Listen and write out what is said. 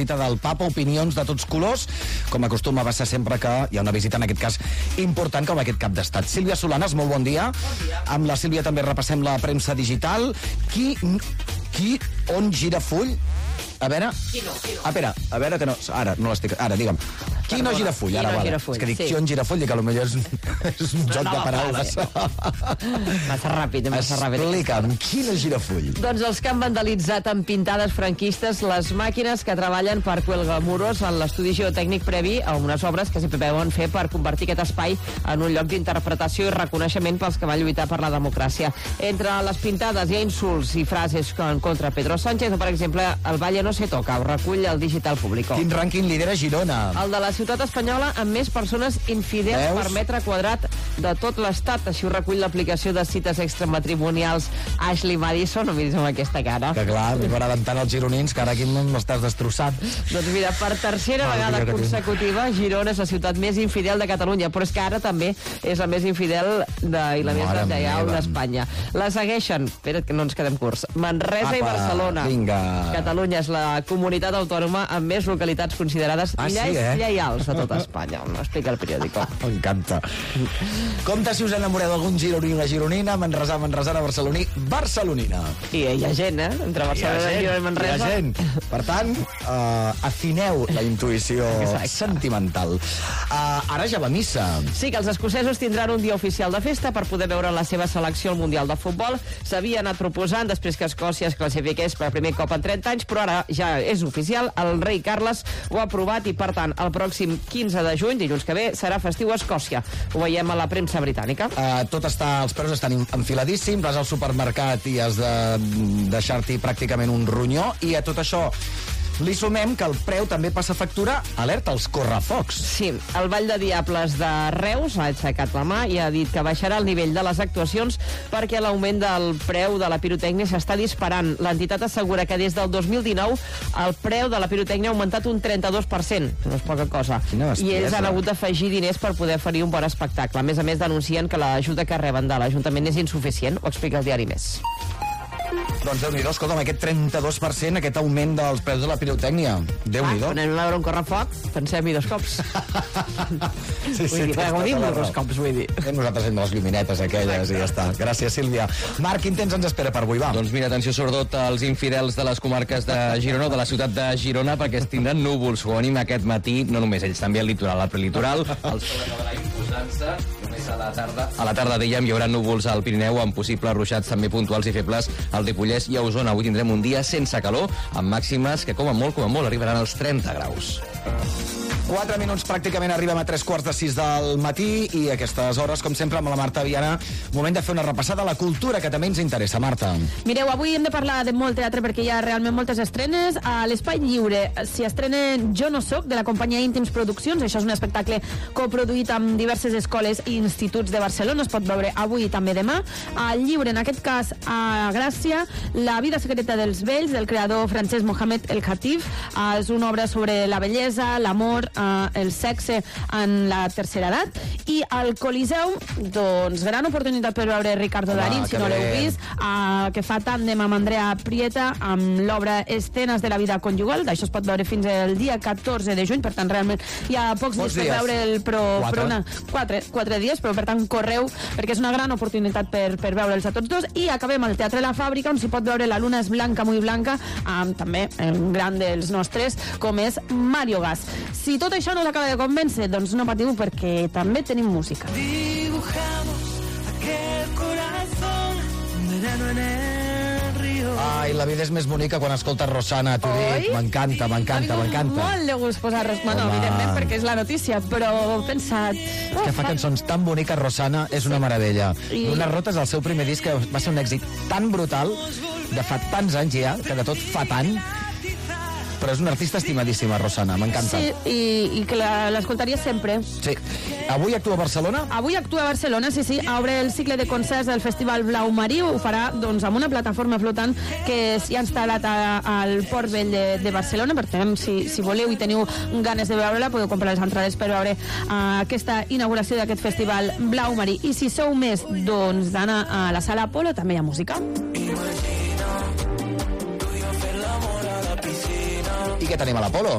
del Papa, opinions de tots colors, com acostuma a ser sempre que hi ha una visita, en aquest cas, important com aquest cap d'estat. Sílvia Solanes, molt bon dia. Amb la Sílvia també repassem la premsa digital. On gira full? A veure... Espera, a veure que no... Ara, no l'estic... Ara, digue'm. Qui no gira full? Ara, vale. És que dic, qui on gira full, dic que potser és un joc de paraules. Massa ràpid. Explica'm, qui no gira full? Doncs els que han vandalitzat amb pintades franquistes les màquines que treballen per Cuelgamuros en l'estudi geotècnic previ a unes obres que s'hi preveuen fer per convertir aquest espai en un lloc d'interpretació i reconeixement pels que van lluitar per la democràcia. Entre les pintades hi ha insults i frases contra Pedro Sánchez o, per exemple, el Valle no se toca, ho recull el Digital Público. Quin rànquing lidera Girona? El de la ciutat espanyola amb més persones infidels per metre quadrat de tot l'estat. Així ho recull l'aplicació de cites extramatrimonials Ashley Madison. No miris amb aquesta cara. Que clar, m'agraden tant els gironins que ara aquí m'estàs destrossant. Doncs mira, per tercera vegada consecutiva, Girona és la ciutat més infidel de Catalunya, però és que ara també és la més infidel i la més deslleial d'Espanya. La segueixen, espera't que no ens quedem curts, Manresa i Barcelona. Vinga. Catalunya és la comunitat autònoma amb més localitats considerades lleials de tota Espanya. Explica el periòdico. M'encanta. Compte si us enamoreu d'algun gironí o una gironina, manresana, barcelonina. I hi ha gent, entre Barcelona, Girona i Manresa. Hi ha gent. Per tant, afineu la intuïció sentimental. Ara ja va missa. Sí, que els escocesos tindran un dia oficial de festa per poder veure la seva selecció al Mundial de Futbol. S'havia anat proposant després que Escòcia es classifiqués per primer cop en 30 anys, però ara ja és oficial. El rei Carles ho ha aprovat i, per tant, el pròxim 15 de juny, dilluns que ve, serà festiu a Escòcia. Ho veiem a la premsa britànica. Els preus estan enfiladíssims, vas al supermercat i has de deixar-t'hi pràcticament un ronyó, i a tot això li sumem que el preu també passa factura, alerta, als correfocs. Sí, el Vall de Diables de Reus ha aixecat la mà i ha dit que baixarà el nivell de les actuacions perquè l'augment del preu de la pirotècnia s'està disparant. L'entitat assegura que des del 2019 el preu de la pirotècnia ha augmentat un 32%, no és poca cosa. I ells han hagut d'afegir diners per poder oferir un bon espectacle. A més, denuncien que l'ajuda que reben de l'Ajuntament és insuficient. Ho explica el diari Més. Doncs Déu-n'hi-do, escolta'm, aquest 32%, aquest augment dels preus de la pirotècnia. Déu-n'hi-do. Quan anem a veure un correfoc, pensem-hi dos cops. Dos cops, vull dir. Nosaltres hem de les lluminetes aquelles. Exacte. I ja està. Gràcies, Sílvia. Marc, quin temps ens espera per avui, va? Doncs mira, atenció sobretot als infidels de les comarques de Girona, de la ciutat de Girona, perquè es tindran núvols, com a mínim aquest matí, no només ells, també al litoral, al prelitoral. El sol acabarà imposant-se, només a la tarda dèiem, hi haurà núvols al Pirineu amb possibles ruixats també puntuals i febles al Ripollès i a Osona. Avui tindrem un dia sense calor, amb màximes que com a molt, arribaran als 30 graus. 4 minuts pràcticament arribem a 3:45 del matí i a aquestes hores, com sempre, amb la Marta Viana, moment de fer una repassada a la cultura, que també ens interessa. Marta. Mireu, avui hem de parlar de molt teatre perquè hi ha realment moltes estrenes. A l'Espai Lliure s'hi estrenen Jo no soc, de la companyia Íntims Produccions. Això és un espectacle coproduït amb diverses escoles i instituts de Barcelona. Es pot veure avui i també demà. Al Lliure, en aquest cas, a Gràcia, La vida secreta dels vells, del creador francès Mohamed El Khatib. És una obra sobre la bellesa, l'amor, el sexe en la tercera edat. I al Coliseum, doncs, gran oportunitat per veure Ricardo Darín, si no l'heu vist, que fa tàndem amb Andrea Prieta amb l'obra Escenes de la vida conjugal. D'això es pot veure fins al dia 14 de juny, per tant, realment hi ha pocs dies per veure'l, però 4 dies, però per tant correu, perquè és una gran oportunitat per veure'ls a tots dos. I acabem al Teatre La Fàbrica, on s'hi pot veure La luna és blanca, muy blanca, amb també un gran dels nostres, com és Mario Gas. Si tot això no us acaba de convèncer, doncs no patiu, perquè també tenim música. Dibujamos aquel corazón, verano en el río. Ai, la vida és més bonica quan escoltes Rosana, t'ho dic. M'encanta. Molt de gust posar Rosana, evidentment, perquè és la notícia, però he pensat... És que fa cançons tan boniques, Rosana, és una meravella. Unes rotes, el seu primer disc, que va ser un èxit tan brutal, de fa tants anys ja, que de tot fa tant, però és una artista estimadíssima, Rosana, m'encanta. Sí, i que l'escoltaria sempre. Sí. Avui actua a Barcelona? Avui actua a Barcelona, sí. Obre el cicle de concerts del Festival Blau Marí. Ho farà, doncs, amb una plataforma flotant que s'hi ha instal·lat al Port Vell de Barcelona. Per tant, si voleu i teniu ganes de veure-la, podeu comprar les entrades per veure aquesta inauguració d'aquest Festival Blau Marí. I si sou més, doncs, d'anar a la Sala Apolo, també hi ha música. I què tenim a l'Apolo?